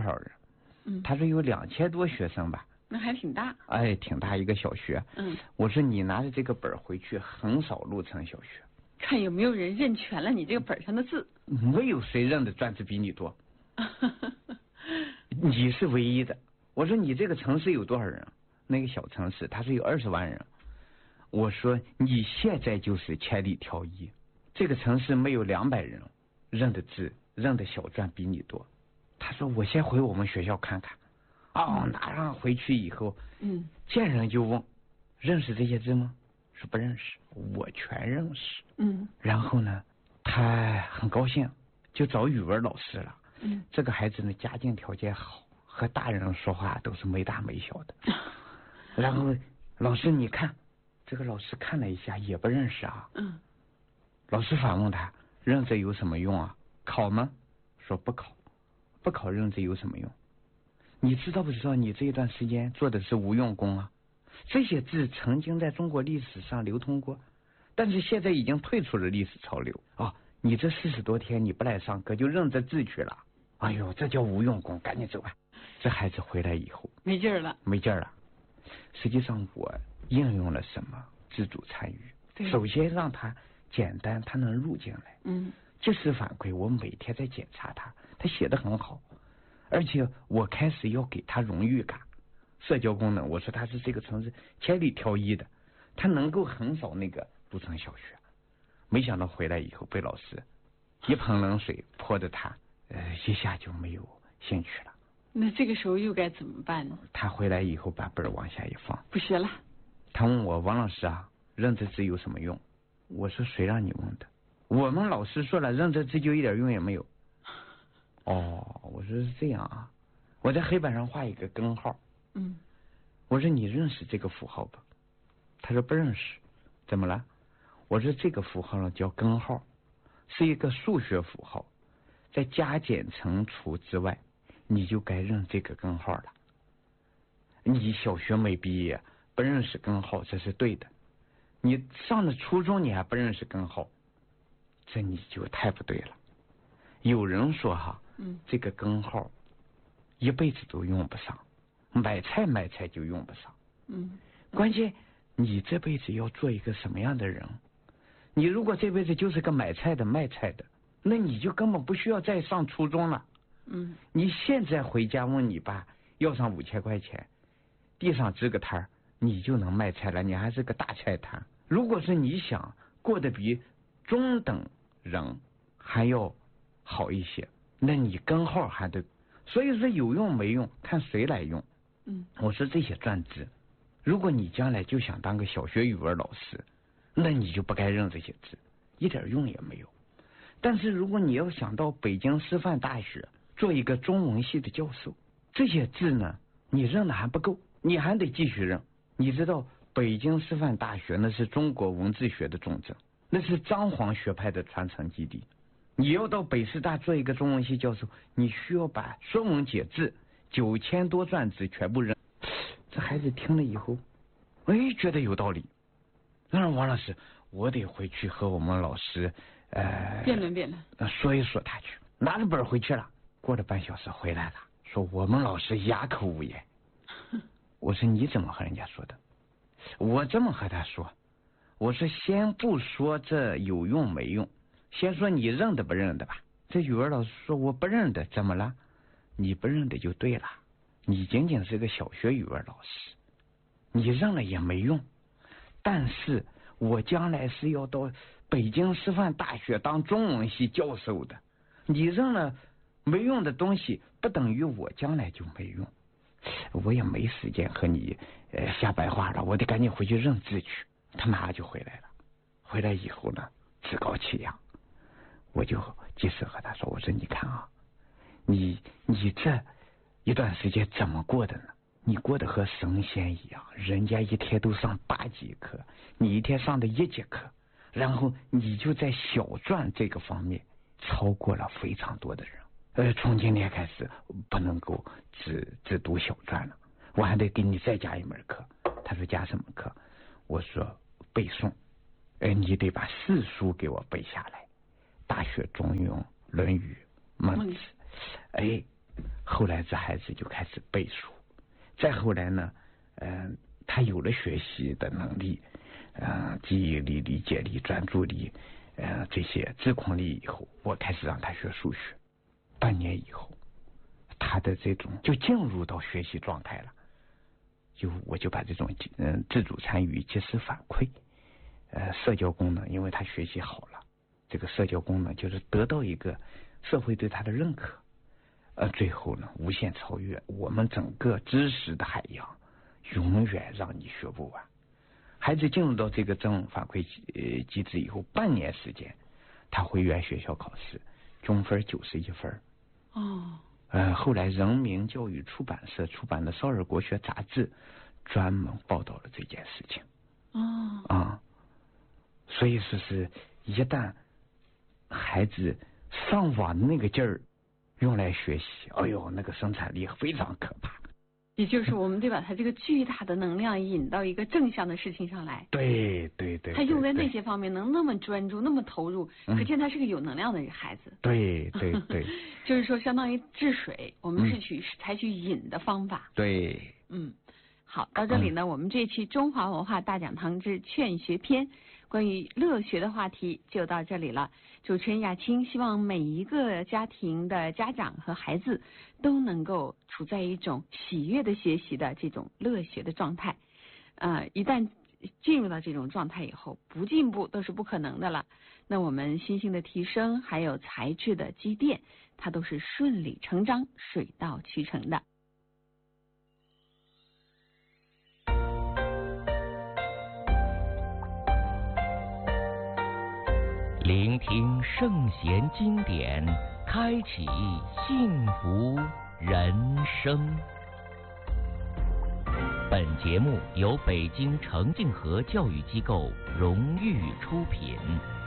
少人？他说有2000多学生吧。 那还挺大。 哎，挺大一个小学。我说你拿着这个本回去横扫鹿城小学， 看有没有人认全了你这个本上的字。 没有谁认的篆字比你多。你是唯一的。我说你这个城市有多少人？那个小城市它是有20万人。我说你现在就是千里挑一，这个城市没有200人认的字认的小篆比你多。他说我先回我们学校看看。拿上回去以后，见人就问认识这些字吗？说不认识。我全认识。然后呢，他很高兴，就找语文老师了。这个孩子呢家境条件好，和大人说话都是没大没小的。然后老师你看，这个老师看了一下也不认识啊。老师反问他认字有什么用啊？考吗？说不考。不考认字有什么用？你知道不知道你这一段时间做的是无用功啊？这些字曾经在中国历史上流通过，但是现在已经退出了历史潮流啊！你这40多天你不来上课就认这字去了，哎呦，这叫无用功，赶紧走吧。这孩子回来以后没劲儿了。 实际上我应用了什么？自主参与。首先让他简单，他能入进来。即时反馈，我每天在检查他写得很好，而且我开始要给他荣誉感。社交功能，我说他是这个城市千里挑一的，他能够横扫那个鹿城小学。没想到回来以后被老师一盆冷水泼着他，一下就没有兴趣了。 那这个时候又该怎么办呢？ 他回来以后把本往下一放， 不学了。 他问我王老师啊，认这字有什么用？我说谁让你问的？我们老师说了，认这字就一点用也没有。我说是这样啊，我在黑板上画一个根号。我说你认识这个符号不？他说不认识。怎么了？我说这个符号呢叫根号，是一个数学符号，在加减乘除之外，你就该认这个根号了。你小学没毕业不认识根号，这是对的。你上了初中你还不认识根号，这你就太不对了。有人说哈，这个根号一辈子都用不上，买菜就用不上。关键你这辈子要做一个什么样的人？你如果这辈子就是个买菜的卖菜的，那你就根本不需要再上初中了。你现在回家问你爸要上5000块钱，地上支个摊儿，你就能卖菜了，你还是个大菜摊。如果是你想过得比中等人还要好一些，那你根号还得。所以说有用没用看谁来用。我说这些篆字，如果你将来就想当个小学语文老师，那你就不该认这些字，一点用也没有。但是如果你要想到北京师范大学做一个中文系的教授，这些字呢你认的还不够，你还得继续认。你知道北京师范大学那是中国文字学的重镇，那是张黄学派的传承基地。你要到北师大做一个中文系教授，你需要把《说文解字》9000多篆字全部认。这孩子听了以后，觉得有道理。那王老师，我得回去和我们老师辩论说一说他去。拿着本回去了，过了半小时回来了，说我们老师哑口无言。我说你怎么和人家说的？我这么和他说，我说先不说这有用没用，先说你认得不认得吧。这语文老师说我不认得，怎么了？你不认得就对了，你仅仅是个小学语文老师，你认了也没用。但是我将来是要到北京师范大学当中文系教授的，你认了没用的东西，不等于我将来就没用。我也没时间和你瞎白话了，我得赶紧回去认字去。他马上就回来了。回来以后呢，趾高气扬，我就及时和他说，我说你看啊，你这一段时间怎么过的呢？你过得和神仙一样，人家一天都上8节课，你一天上的1节课，然后你就在小篆这个方面超过了非常多的人。从今天开始不能够只读小篆了，我还得给你再加一门课。他说加什么课？我说背诵。你得把4书给我背下来，大学、中庸、论语、孟子。 后来这孩子就开始背书，再后来呢，他有了学习的能力，记忆力、理解力、专注力，这些自控力以后，我开始让他学数学。半年以后，他的这种就进入到学习状态了。我就把这种自主参与、及时反馈，社交功能，因为他学习好了，这个社交功能就是得到一个社会对他的认可，最后呢，无限超越我们整个知识的海洋，永远让你学不完。孩子进入到这个正反馈机制以后，半年时间，他回原学校考试，总分91分。后来人民教育出版社出版的《少儿国学》杂志专门报道了这件事情。所以说是一旦孩子上网的那个劲儿用来学习，哎呦，那个生产力非常可怕。 也就是我们得把他这个巨大的能量引到一个正向的事情上来。 对， 他用在那些方面能那么专注，那么投入，可见他是个有能量的孩子。 对。 就是说，相当于治水，我们是采取引的方法。 对。 好，到这里呢，我们这期中华文化大讲堂之劝学篇关于乐学的话题就到这里了。主持人雅青希望每一个家庭的家长和孩子都能够处在一种喜悦的学习的这种乐学的状态。一旦进入到这种状态以后，不进步都是不可能的了。那我们心性的提升，还有才智的积淀，它都是顺理成章、水到渠成的。 聆听圣贤经典，开启幸福人生。本节目由北京程静和教育机构荣誉出品。